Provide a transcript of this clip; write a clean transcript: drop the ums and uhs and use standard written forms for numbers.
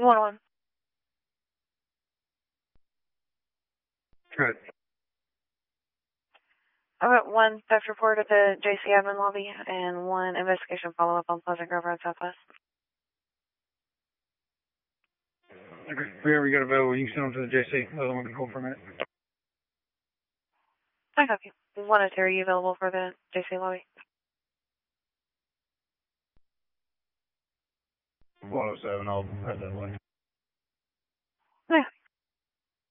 101. Good. I've got one theft report at the JC admin lobby and one investigation follow-up on Pleasant Grove Road Southwest. Okay. Wherever you got available, you can send them to the JC. The other one can hold for a minute. I have you. Is one of Terry available for the JC lobby? 107, I'll head that way.